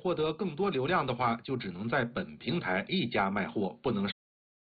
获得更多流量的话，就只能在本平台一家卖货，不能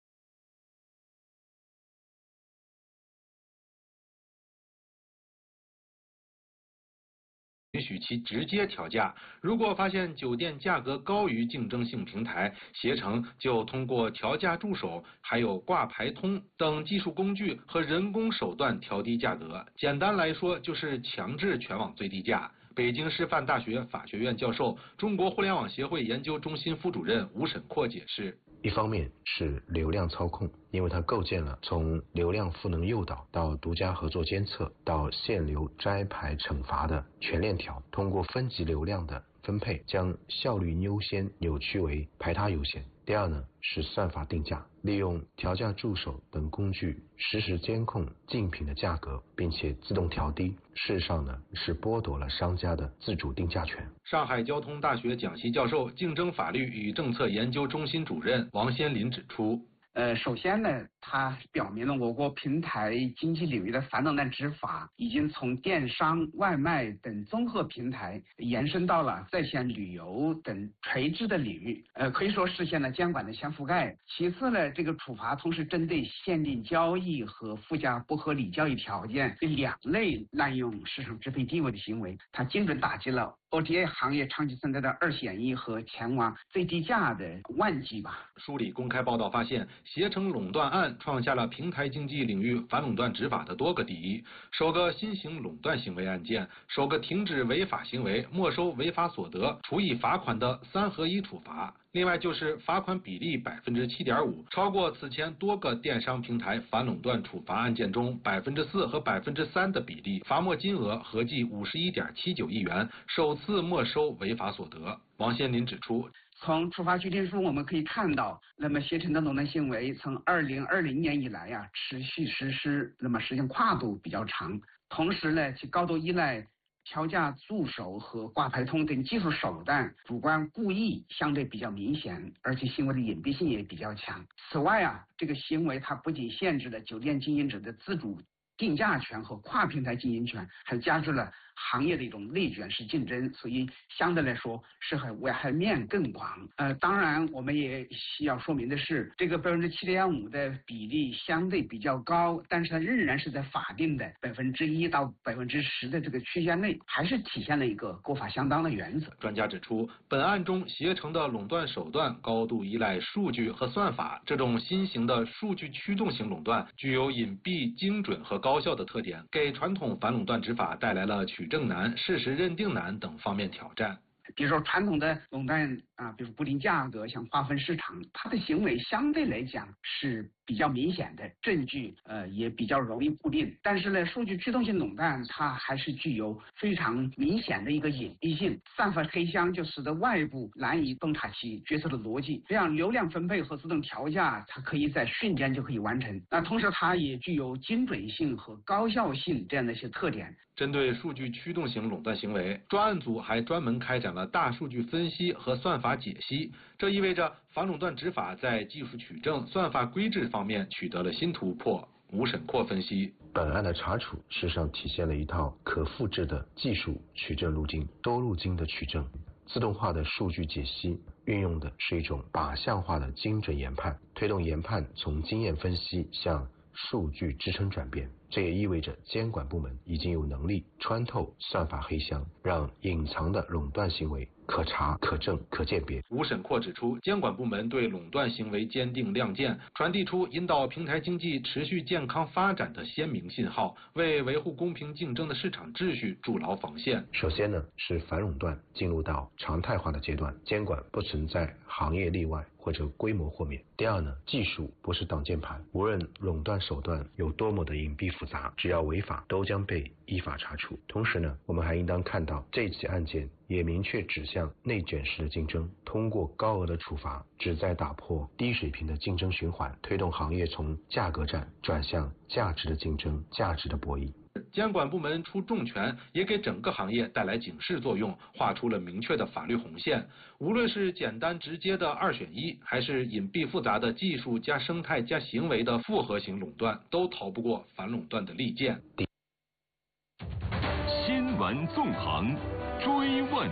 允许其直接调价。如果发现酒店价格高于竞争性平台，携程就通过调价助手、还有挂牌通等技术工具和人工手段调低价格。简单来说，就是强制全网最低价。北京师范大学法学院教授、中国互联网协会研究中心副主任吴沈阔解释。 一方面是流量操控，因为它构建了从流量赋能诱导到独家合作监测到限流摘排惩罚的全链条，通过分级流量的分配，将效率优先扭曲为排他优先。第二呢，是算法定价，利用调价助手等工具实时监控竞品的价格，并且自动调低。事实上呢，是剥夺了商家的自主定价权。 上海交通大学讲席教授、竞争法律与政策研究中心主任王先林指出。 首先呢，它表明了我国平台经济领域的反垄断执法已经从电商、外卖等综合平台延伸到了在线旅游等垂直的领域，可以说实现了监管的全覆盖。其次呢，这个处罚同时针对限定交易和附加不合理交易条件这两类滥用市场支配地位的行为，它精准打击了OTA 行业长期存在的二选一和前往最低价的万计吧。 梳理公开报道发现，携程垄断案创下了平台经济领域反垄断执法的多个第一：首个新型垄断行为案件，首个停止违法行为、没收违法所得、处以罚款的3合1处罚。另外就是罚款比例7.5%，超过此前多个电商平台反垄断处罚案件中4%和3%的比例，罚没金额合计51.79亿元，首次没收违法所得。王先林指出， 从处罚具体数我们可以看到，那么携程的垄断行为从2020年以来持续实施，那么时间跨度比较长，同时呢，其高度依赖调价助手和挂牌通等技术手段，主观故意相对比较明显，而且行为的隐蔽性也比较强。此外这个行为它不仅限制了酒店经营者的自主定价权和跨平台经营权，还加剧了行业的一种内卷式竞争，所以相对来说是危害面更广。当然我们也需要说明的是，这个7.5%的比例相对比较高，但是它仍然是在法定的1%到10%的这个区间内，还是体现了一个国法相当的原则。 专家指出，本案中携程的垄断手段高度依赖数据和算法，这种新型的数据驱动型垄断具有隐蔽、精准和高效的特点，给传统反垄断执法带来了取证难、事实认定难等方面挑战。 比如说传统的垄断比如固定价格，像划分市场，它的行为相对来讲是比较明显的，证据也比较容易固定。但是呢，数据驱动性垄断它还是具有非常明显的一个隐蔽性，散发黑箱，就使得外部难以洞察其决策的逻辑。这样流量分配和自动调价，它可以在瞬间就可以完成。那同时它也具有精准性和高效性这样的一些特点。 针对数据驱动型垄断行为，专案组还专门开展了大数据分析和算法解析，这意味着反垄断执法在技术取证、算法规制方面取得了新突破。吴沈阔分析， 本案的查处事实上体现了一套可复制的技术取证路径，多路径的取证，自动化的数据解析，运用的是一种靶向化的精准研判，推动研判从经验分析向数据支撑转变。这也意味着监管部门已经有能力穿透算法黑箱，让隐藏的垄断行为可查、可证、可鉴别。 吴沈阔指出，监管部门对垄断行为坚定亮剑，传递出引导平台经济持续健康发展的鲜明信号，为维护公平竞争的市场秩序筑牢防线。 首先呢，是反垄断进入到常态化的阶段，监管不存在行业例外或者规模豁免。第二呢，技术不是挡箭牌，无论垄断手段有多么的隐蔽复杂，只要违法都将被依法查处。同时呢，我们还应当看到这起案件也明确指向内卷式的竞争，通过高额的处罚旨在打破低水平的竞争循环，推动行业从价格战转向价值的竞争、价值的博弈。 监管部门出重拳，也给整个行业带来警示作用，画出了明确的法律红线。无论是简单直接的2选1，还是隐蔽复杂的技术加生态加行为的复合型垄断，都逃不过反垄断的利剑。 新闻纵横，追问